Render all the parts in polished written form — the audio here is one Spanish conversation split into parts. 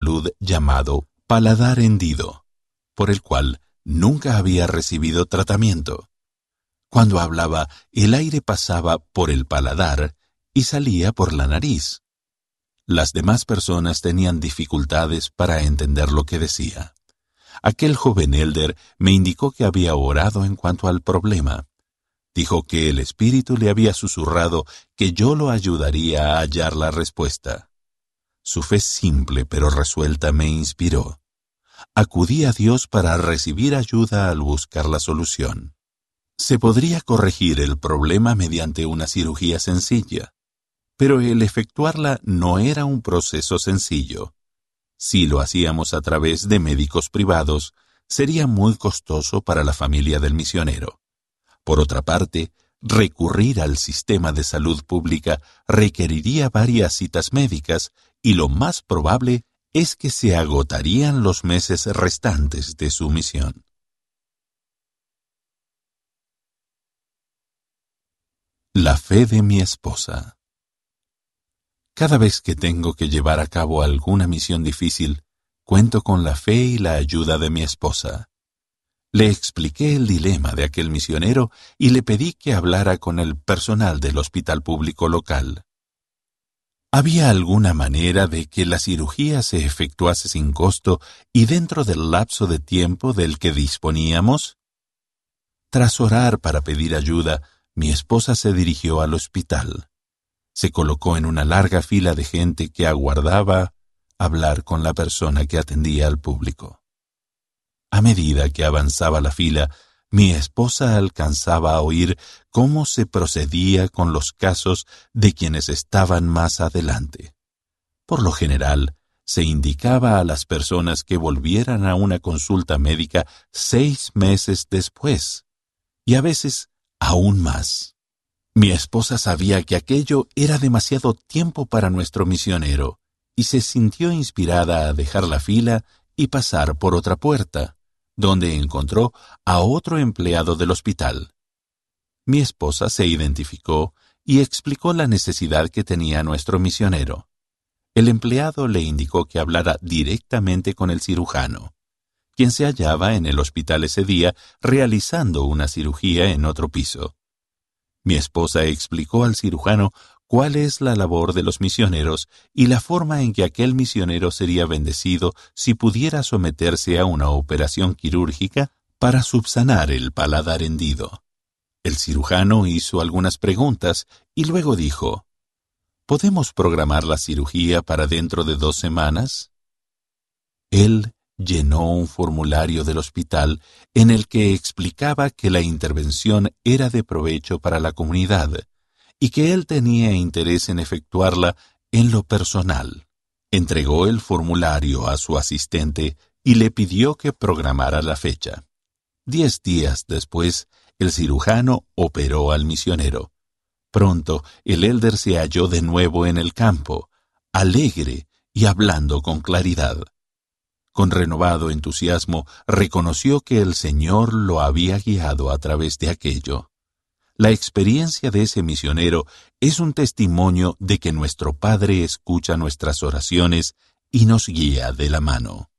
salud llamado paladar hendido, por el cual nunca había recibido tratamiento. Cuando hablaba, el aire pasaba por el paladar y salía por la nariz. Las demás personas tenían dificultades para entender lo que decía. Aquel joven elder me indicó que había orado en cuanto al problema. Dijo que el Espíritu le había susurrado que yo lo ayudaría a hallar la respuesta. Su fe simple pero resuelta me inspiró. Acudí a Dios para recibir ayuda al buscar la solución. Se podría corregir el problema mediante una cirugía sencilla, pero el efectuarla no era un proceso sencillo. Si lo hacíamos a través de médicos privados, sería muy costoso para la familia del misionero. Por otra parte, recurrir al sistema de salud pública requeriría varias citas médicas y lo más probable es que se agotarían los meses restantes de su misión. La fe de mi esposa. Cada vez que tengo que llevar a cabo alguna misión difícil, cuento con la fe y la ayuda de mi esposa. Le expliqué el dilema de aquel misionero y le pedí que hablara con el personal del hospital público local. ¿Había alguna manera de que la cirugía se efectuase sin costo y dentro del lapso de tiempo del que disponíamos? Tras orar para pedir ayuda, mi esposa se dirigió al hospital. Se colocó en una larga fila de gente que aguardaba hablar con la persona que atendía al público. A medida que avanzaba la fila, mi esposa alcanzaba a oír cómo se procedía con los casos de quienes estaban más adelante. Por lo general, se indicaba a las personas que volvieran a una consulta médica 6 meses después, y a veces aún más. Mi esposa sabía que aquello era demasiado tiempo para nuestro misionero, y se sintió inspirada a dejar la fila y pasar por otra puerta, donde encontró a otro empleado del hospital. Mi esposa se identificó y explicó la necesidad que tenía nuestro misionero. El empleado le indicó que hablara directamente con el cirujano, quien se hallaba en el hospital ese día realizando una cirugía en otro piso. Mi esposa explicó al cirujano cuál es la labor de los misioneros y la forma en que aquel misionero sería bendecido si pudiera someterse a una operación quirúrgica para subsanar el paladar hendido. El cirujano hizo algunas preguntas y luego dijo: ¿Podemos programar la cirugía para dentro de 2 semanas? Él llenó un formulario del hospital en el que explicaba que la intervención era de provecho para la comunidad y que él tenía interés en efectuarla en lo personal. Entregó el formulario a su asistente y le pidió que programara la fecha. 10 días después, el cirujano operó al misionero. Pronto, el elder se halló de nuevo en el campo, alegre y hablando con claridad. Con renovado entusiasmo, reconoció que el Señor lo había guiado a través de aquello. La experiencia de ese misionero es un testimonio de que nuestro Padre escucha nuestras oraciones y nos guía de la mano.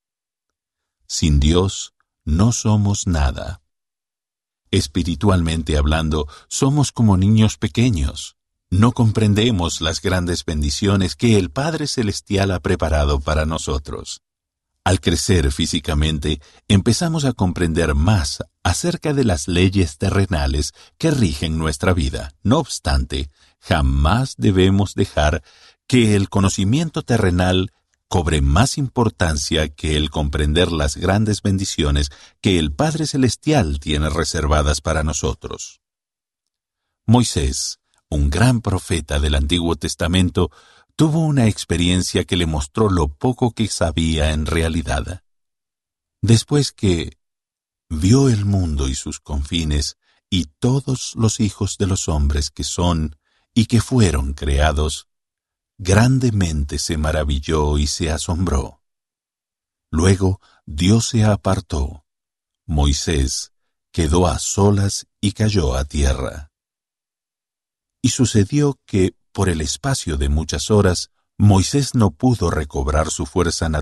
Sin Dios, no somos nada. Espiritualmente hablando, somos como niños pequeños. No comprendemos las grandes bendiciones que el Padre Celestial ha preparado para nosotros. Al crecer físicamente, empezamos a comprender más acerca de las leyes terrenales que rigen nuestra vida. No obstante, jamás debemos dejar que el conocimiento terrenal cobre más importancia que el comprender las grandes bendiciones que el Padre Celestial tiene reservadas para nosotros. Moisés, un gran profeta del Antiguo Testamento, tuvo una experiencia que le mostró lo poco que sabía en realidad. Después que vio el mundo y sus confines y todos los hijos de los hombres que son y que fueron creados, grandemente se maravilló y se asombró. Luego Dios se apartó. Moisés quedó a solas y cayó a tierra. Y sucedió que, por el espacio de muchas horas, Moisés no pudo recobrar su fuerza natural